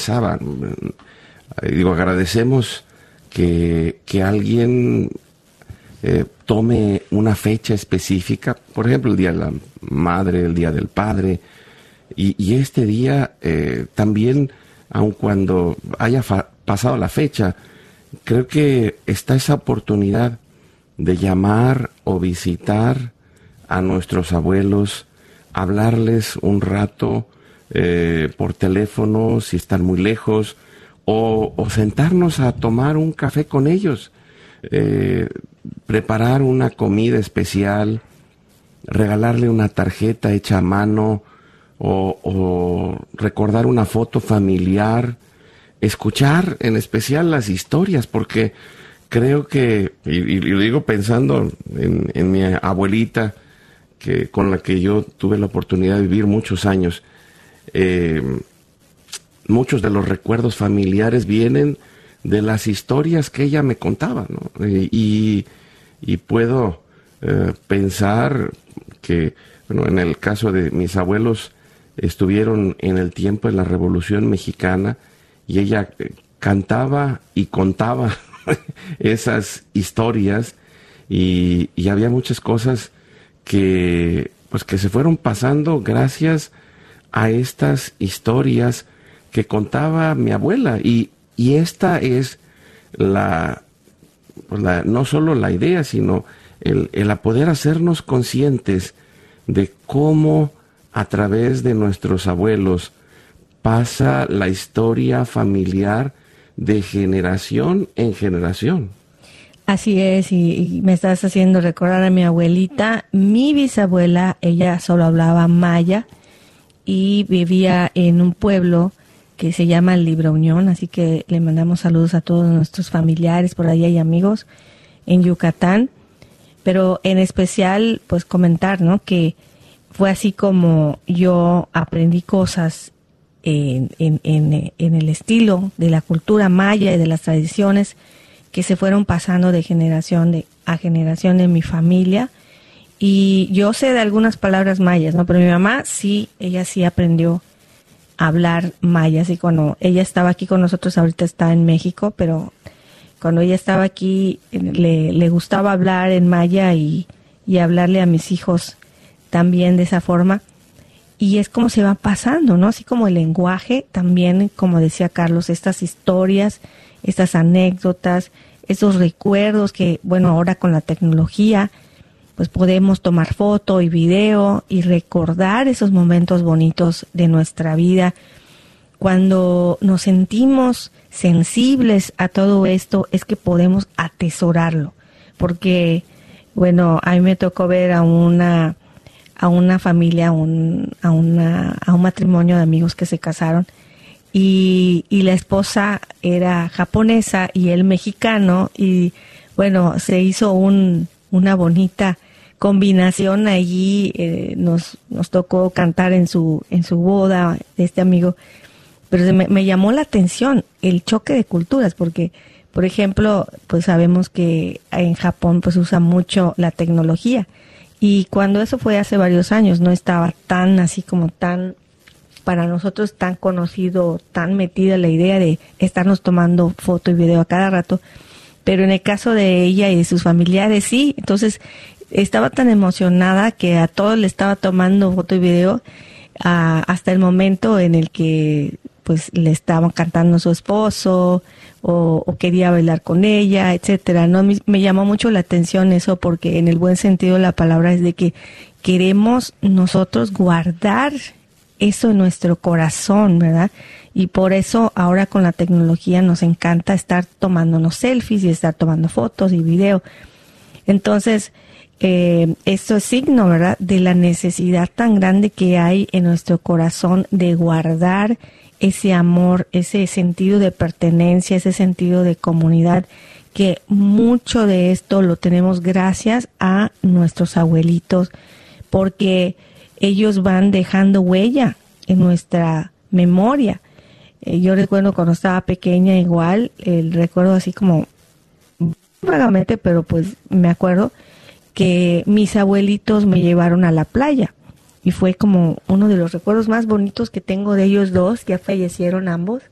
pensaba, agradecemos que alguien tome una fecha específica, por ejemplo, el Día de la Madre, el Día del Padre, y este día también, aun cuando haya pasado la fecha, creo que está esa oportunidad de llamar o visitar a nuestros abuelos, hablarles un rato por teléfono si están muy lejos, o sentarnos a tomar un café con ellos, preparar una comida especial, regalarle una tarjeta hecha a mano, o recordar una foto familiar, escuchar en especial las historias, porque creo que, y lo digo pensando en mi abuelita, con la que yo tuve la oportunidad de vivir muchos años, muchos de los recuerdos familiares vienen de las historias que ella me contaba, ¿no? Y puedo pensar que, bueno, en el caso de mis abuelos, estuvieron en el tiempo de la Revolución Mexicana y ella cantaba y contaba esas historias y había muchas cosas que se fueron pasando gracias a estas historias que contaba mi abuela, y esta es no solo la idea, sino el a poder hacernos conscientes de cómo a través de nuestros abuelos pasa la historia familiar de generación en generación. Así es, y me estás haciendo recordar a mi abuelita. Mi bisabuela, ella solo hablaba maya y vivía en un pueblo que se llama Libra Unión, así que le mandamos saludos a todos nuestros familiares por allá y amigos en Yucatán. Pero en especial, pues comentar, ¿no?, que fue así como yo aprendí cosas en el estilo de la cultura maya y de las tradiciones que se fueron pasando de generación a generación en mi familia. Y yo sé de algunas palabras mayas, ¿no? Pero mi mamá sí, ella sí aprendió a hablar maya. Así cuando ella estaba aquí con nosotros, ahorita está en México, pero cuando ella estaba aquí le gustaba hablar en maya y hablarle a mis hijos también de esa forma. Y es como se va pasando, ¿no? Así como el lenguaje, también, como decía Carlos, estas historias, estas anécdotas, esos recuerdos que, bueno, ahora con la tecnología, pues podemos tomar foto y video y recordar esos momentos bonitos de nuestra vida. Cuando nos sentimos sensibles a todo esto, es que podemos atesorarlo. Porque, bueno, a mí me tocó ver a una familia, a un matrimonio de amigos que se casaron, y la esposa era japonesa y él mexicano, y bueno, se hizo una bonita combinación allí. Nos tocó cantar en su boda de este amigo, pero me llamó la atención el choque de culturas, porque, por ejemplo, pues sabemos que en Japón pues usa mucho la tecnología, y cuando eso fue hace varios años no estaba tan así como tan, para nosotros, tan conocido, tan metida la idea de estarnos tomando foto y video a cada rato, pero en el caso de ella y de sus familiares sí. Entonces estaba tan emocionada que a todos le estaba tomando foto y video, hasta el momento en el que pues le estaban cantando a su esposo o quería bailar con ella, etcétera. No, me llamó mucho la atención eso, porque en el buen sentido de la palabra es de que queremos nosotros guardar eso en nuestro corazón, ¿verdad? Y por eso ahora con la tecnología nos encanta estar tomándonos selfies y estar tomando fotos y video. Entonces, esto es signo, ¿verdad?, de la necesidad tan grande que hay en nuestro corazón de guardar ese amor, ese sentido de pertenencia, ese sentido de comunidad, que mucho de esto lo tenemos gracias a nuestros abuelitos, porque ellos van dejando huella en nuestra memoria. Yo recuerdo cuando estaba pequeña igual, recuerdo así como vagamente, pero pues me acuerdo que mis abuelitos me llevaron a la playa, y fue como uno de los recuerdos más bonitos que tengo de ellos dos. Ya fallecieron ambos,